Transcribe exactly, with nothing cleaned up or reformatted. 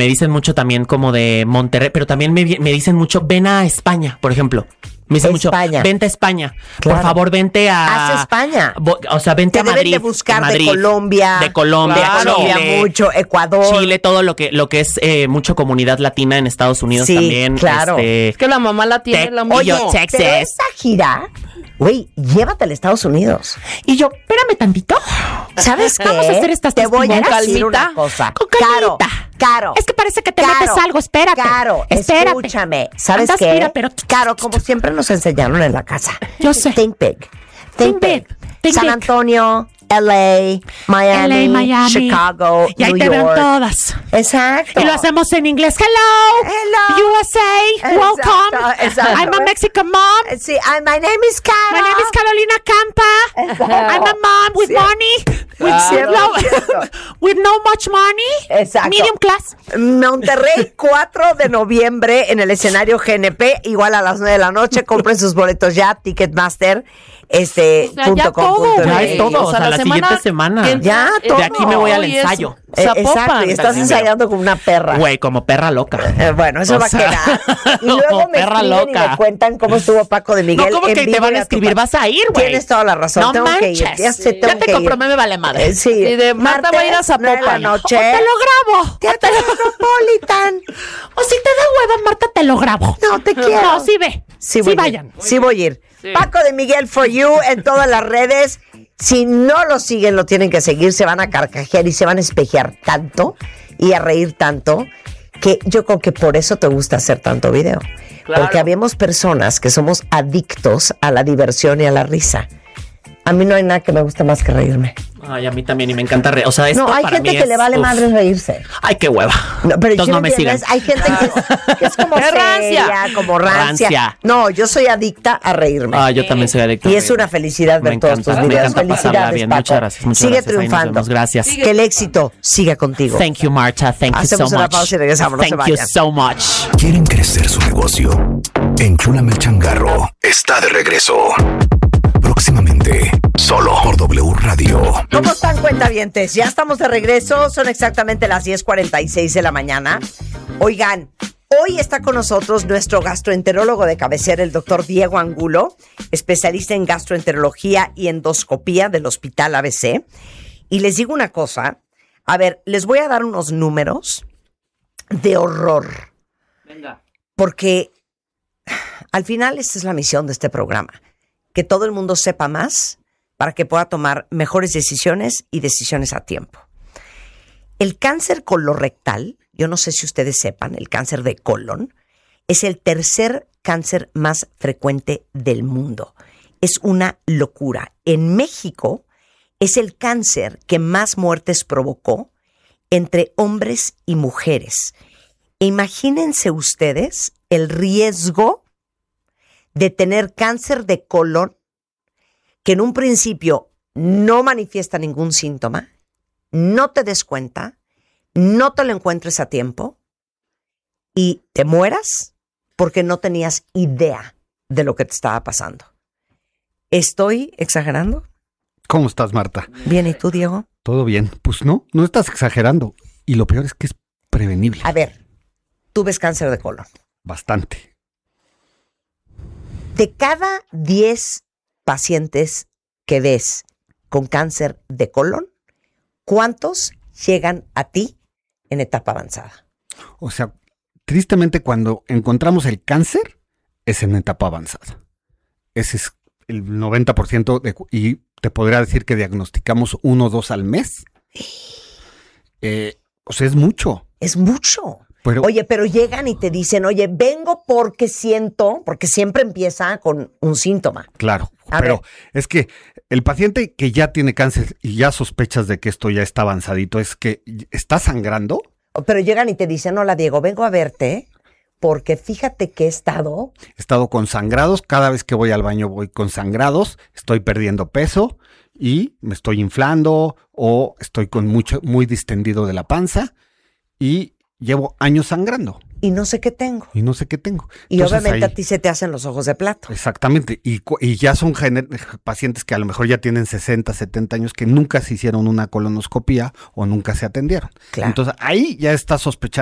me dicen mucho también como de Monterrey, pero también me, me dicen mucho, ven a España, por ejemplo. Me dicen España. mucho, vente a España. Claro. Por favor, vente a... Haz España. Bo, o sea, vente Te a Madrid. deben de buscar Madrid, de Colombia. De Colombia, claro. Chile. Colombia mucho, Ecuador. Chile, todo lo que lo que es eh, mucho comunidad latina en Estados Unidos sí, también. claro. Este, Es que la mamá la tiene, Te- la Oye, mucho. Texas. Pero esa gira, güey, llévatela a Estados Unidos. y yo, espérame tantito. ¿Sabes qué? Vamos a hacer estas Te voy a testimonias. decir Calmita. una cosa. Con Caro, calmita. Caro. Es que parece que te Caro, metes algo, espérate. Caro, espérate. escúchame. ¿Sabes Andas, qué? mira, pero- Caro, como siempre nos enseñaron en la casa. Yo sé. Think big. Think, Think big. big. Think San big. Antonio, L A, Miami, L A, Miami. Chicago, Y ahí New te ven York. todas. Exacto. Y lo hacemos en inglés. Hello. Hello. U S A. Exacto, Welcome. exacto. I'm a Mexican mom. Sí, I- my name is Caro. My name is Carolina Campa. Exacto. I'm a mom with Sí. money. With, Claro, no, cierto. with no much money. Exacto. Medium class. Monterrey, cuatro de noviembre en el escenario G N P, igual a las nueve de la noche. Compren sus boletos ya, Ticketmaster. Este, O sea, punto ya com, todo, punto Ya M güey. es X. todo. O sea, la semana siguiente semana. que entra Ya, es- todo. De aquí me voy al Hoy es ensayo. Eh, Zapopan. exacto, y estás ensayando como una perra. Güey, como perra loca. Eh, bueno, eso O va sea, a quedar. Y luego como me perra escriben y loca. me cuentan cómo estuvo Paco de Miguel. No, ¿cómo en que vivo te van y a tu escribir? pa- Vas a ir, güey. Tienes toda la razón. No tengo que ir. manches. Ya, sé, tengo Ya te que compré, ir. me vale madre. Eh, sí. Y de Marta va a ir a Martes, nueve de la Zapopan. noche. O te lo grabo. Teatro Metropolitan. O si te da hueva, Marta, te lo grabo. No, te quiero. No, sí ve. Sí, Sí, voy a ir. vayan. Sí voy a ir. Sí. Paco de Miguel for you en todas las redes. Si no lo siguen, lo tienen que seguir. Se van a carcajear y se van a espejear tanto y a reír tanto que yo creo que por eso te gusta hacer tanto video. Claro. Porque habemos personas que somos adictos a la diversión y a la risa. A mí no hay nada que me guste más que reírme. Ay, a mí también, y me encanta reír. O sea, esto No, hay para gente mí que es- le vale uf. madre reírse. Ay, qué hueva. No, pero Entonces ¿sí no me me sigan. entiendes? Hay gente que es, que es como Es rancia. seria, como rancia. Rancia. No, yo soy adicta a reírme. Ah, yo también soy adicto. Y a es reír. una felicidad ver Me todos encanta, tus me videos. encanta pasarla Felicidades, bien. Paco. Muchas gracias, muchas Sigue gracias. Ahí nos triunfando. vemos. Gracias. Sigue Que el éxito siga contigo. Thank you, Marta. Thank you Hacemos so una much. pausa y regresamos, no se Thank you vayan. so much. ¿Quieren crecer su negocio? Enchúlame el changarro. Está de regreso. Próximamente, solo por W Radio. ¿Cómo están, cuentavientes? Ya estamos de regreso. Son exactamente las diez cuarenta y seis de la mañana. Oigan, hoy está con nosotros nuestro gastroenterólogo de cabecera, el doctor Diego Angulo, especialista en gastroenterología y endoscopía del Hospital A B C. Y les digo una cosa. A ver, les voy a dar unos números de horror. Venga. Porque al final esta es la misión de este programa. Que todo el mundo sepa más para que pueda tomar mejores decisiones y decisiones a tiempo. El cáncer colorectal, yo no sé si ustedes sepan, el cáncer de colon, es el tercer cáncer más frecuente del mundo. Es una locura. En México es el cáncer que más muertes provocó entre hombres y mujeres. Imagínense ustedes el riesgo de tener cáncer de colon que en un principio no manifiesta ningún síntoma, no te des cuenta, no te lo encuentres a tiempo y te mueras porque no tenías idea de lo que te estaba pasando. ¿Estoy exagerando? ¿Cómo estás, Marta? Bien, ¿y tú, Diego? ¿Todo bien? Pues no, no estás exagerando. Y lo peor es que es prevenible. A ver, tú ves cáncer de colon. Bastante. De cada diez pacientes que ves con cáncer de colon, ¿cuántos llegan a ti en etapa avanzada? O sea, tristemente cuando encontramos el cáncer es en etapa avanzada. Ese es el noventa por ciento de, y te podría decir que diagnosticamos uno o dos al mes. Eh, o sea, es mucho. Es mucho. Pero, Oye, pero llegan y te dicen, oye, vengo porque siento, porque siempre empieza con un síntoma. claro, A pero ver. es que el paciente que ya tiene cáncer y ya sospechas de que esto ya está avanzadito, es que está sangrando. Pero llegan y te dicen, hola, Diego, vengo a verte porque fíjate que he estado... He estado con sangrados, cada vez que voy al baño voy con sangrados, estoy perdiendo peso y me estoy inflando o estoy con mucho, muy distendido de la panza y llevo años sangrando Y no sé qué tengo. y no sé qué tengo. Y Entonces, obviamente ahí- a ti se te hacen los ojos de plato. Exactamente, y, cu- y ya son gener- pacientes que a lo mejor ya tienen sesenta, setenta años que nunca se hicieron una colonoscopía o nunca se atendieron. Claro. Entonces ahí ya está sospechando